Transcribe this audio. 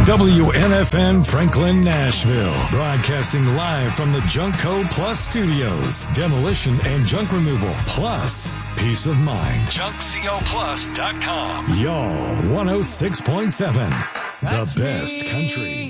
WNFN Franklin, Nashville. Broadcasting live from the Junkco Plus Studios. Demolition and junk removal, plus peace of mind. JunkCoPlus.com. Y'all 106.7. The best country.